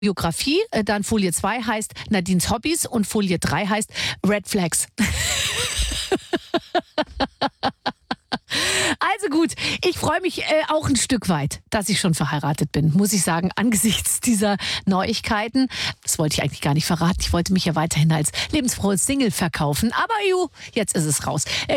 Biografie, dann Folie 2 heißt Nadines Hobbys und Folie 3 heißt Red Flags. Also gut, ich freue mich auch ein Stück weit, dass ich schon verheiratet bin, muss ich sagen, angesichts dieser Neuigkeiten. Das wollte ich eigentlich gar nicht verraten. Ich wollte mich ja weiterhin als lebensfrohe Single verkaufen. Aber jetzt ist es raus.